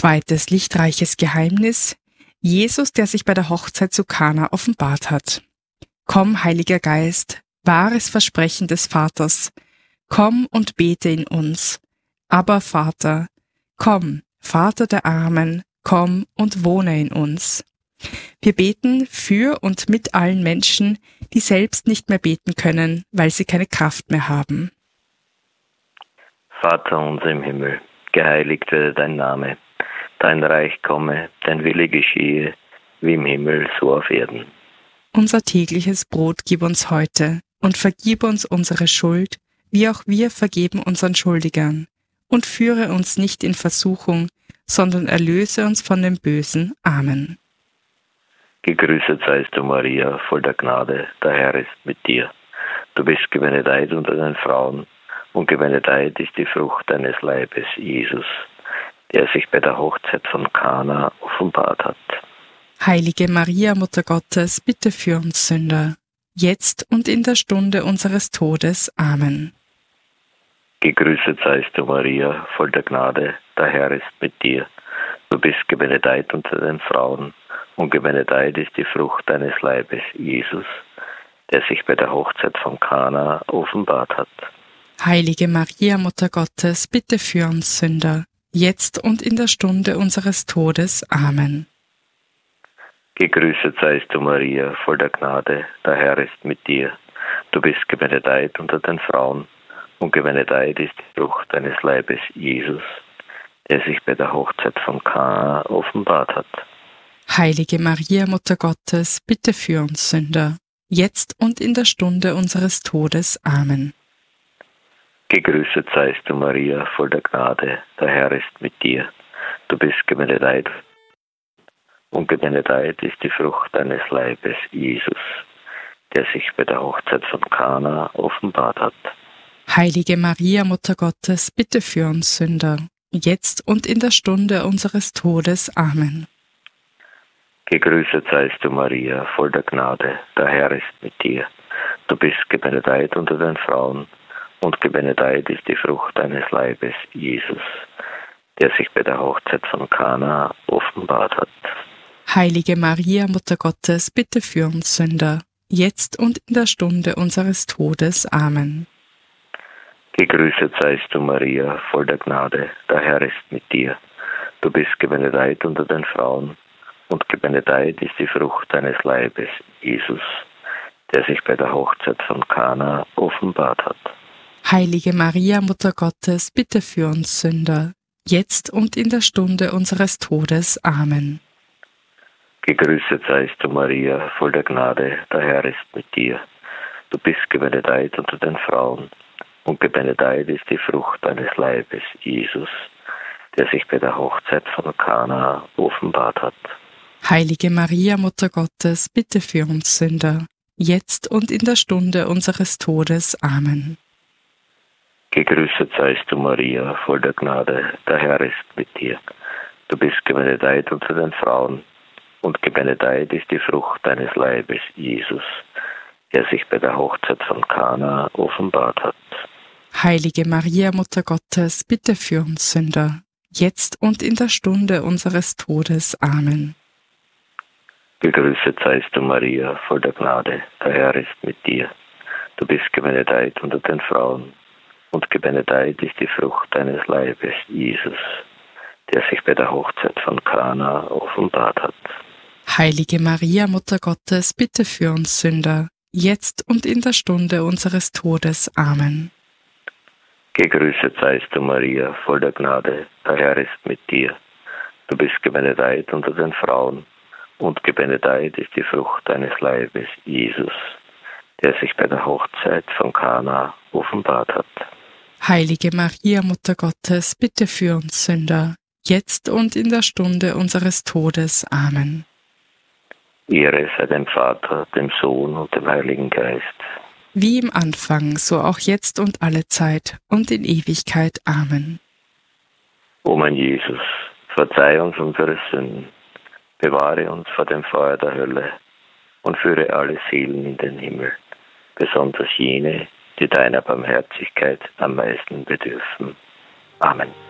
Zweites lichtreiches Geheimnis: Jesus, der sich bei der Hochzeit zu Kana offenbart hat. Komm, Heiliger Geist, wahres Versprechen des Vaters, komm und bete in uns. Aber Vater, komm, Vater der Armen, komm und wohne in uns. Wir beten für und mit allen Menschen, die selbst nicht mehr beten können, weil sie keine Kraft mehr haben. Vater unser im Himmel, geheiligt werde dein Name. Dein Reich komme, dein Wille geschehe, wie im Himmel, so auf Erden. Unser tägliches Brot gib uns heute und vergib uns unsere Schuld, wie auch wir vergeben unseren Schuldigern. Und führe uns nicht in Versuchung, sondern erlöse uns von dem Bösen. Amen. Gegrüßet seist du, Maria, voll der Gnade, der Herr ist mit dir. Du bist gebenedeit unter den Frauen, und gebenedeit ist die Frucht deines Leibes, Jesus, der sich bei der Hochzeit von Kana offenbart hat. Heilige Maria, Mutter Gottes, bitte für uns Sünder, jetzt und in der Stunde unseres Todes. Amen. Gegrüßet seist du, Maria, voll der Gnade, der Herr ist mit dir. Du bist gebenedeit unter den Frauen, und gebenedeit ist die Frucht deines Leibes, Jesus, der sich bei der Hochzeit von Kana offenbart hat. Heilige Maria, Mutter Gottes, bitte für uns Sünder, jetzt und in der Stunde unseres Todes. Amen. Gegrüßet seist du, Maria, voll der Gnade, der Herr ist mit dir. Du bist gebenedeit unter den Frauen, und gebenedeit ist die Frucht deines Leibes, Jesus, der sich bei der Hochzeit von Kana offenbart hat. Heilige Maria, Mutter Gottes, bitte für uns Sünder, jetzt und in der Stunde unseres Todes. Amen. Gegrüßet seist du, Maria, voll der Gnade, der Herr ist mit dir. Du bist gebenedeit, und gebenedeit ist die Frucht deines Leibes, Jesus, der sich bei der Hochzeit von Kana offenbart hat. Heilige Maria, Mutter Gottes, bitte für uns Sünder, jetzt und in der Stunde unseres Todes. Amen. Gegrüßet seist du, Maria, voll der Gnade, der Herr ist mit dir. Du bist gebenedeit unter den Frauen, und gebenedeit ist die Frucht deines Leibes, Jesus, der sich bei der Hochzeit von Kana offenbart hat. Heilige Maria, Mutter Gottes, bitte für uns Sünder, jetzt und in der Stunde unseres Todes. Amen. Gegrüßet seist du, Maria, voll der Gnade, der Herr ist mit dir. Du bist gebenedeit unter den Frauen, und gebenedeit ist die Frucht deines Leibes, Jesus, der sich bei der Hochzeit von Kana offenbart hat. Heilige Maria, Mutter Gottes, bitte für uns Sünder, jetzt und in der Stunde unseres Todes. Amen. Gegrüßet seist du, Maria, voll der Gnade, der Herr ist mit dir. Du bist gebenedeit unter den Frauen, und gebenedeit ist die Frucht deines Leibes, Jesus, der sich bei der Hochzeit von Kana offenbart hat. Heilige Maria, Mutter Gottes, bitte für uns Sünder, jetzt und in der Stunde unseres Todes. Amen. Gegrüßet seist du, Maria, voll der Gnade, der Herr ist mit dir. Du bist gebenedeit unter den Frauen, und gebenedeit ist die Frucht deines Leibes, Jesus, der sich bei der Hochzeit von Kana offenbart hat. Heilige Maria, Mutter Gottes, bitte für uns Sünder, jetzt und in der Stunde unseres Todes. Amen. Gegrüßet seist du, Maria, voll der Gnade, der Herr ist mit dir. Du bist gebenedeit unter den Frauen, und gebenedeit ist die Frucht deines Leibes, Jesus, der sich bei der Hochzeit von Kana offenbart hat. Heilige Maria, Mutter Gottes, bitte für uns Sünder, jetzt und in der Stunde unseres Todes. Amen. Gegrüßet seist du, Maria, voll der Gnade, der Herr ist mit dir. Du bist gebenedeit unter den Frauen, und gebenedeit ist die Frucht deines Leibes, Jesus, der sich bei der Hochzeit von Kana offenbart hat. Heilige Maria, Mutter Gottes, bitte für uns Sünder, jetzt und in der Stunde unseres Todes. Amen. Ehre sei dem Vater, dem Sohn und dem Heiligen Geist. Wie im Anfang, so auch jetzt und alle Zeit und in Ewigkeit. Amen. O mein Jesus, verzeih uns unsere Sünden, bewahre uns vor dem Feuer der Hölle und führe alle Seelen in den Himmel, besonders jene, die deiner Barmherzigkeit am meisten bedürfen. Amen.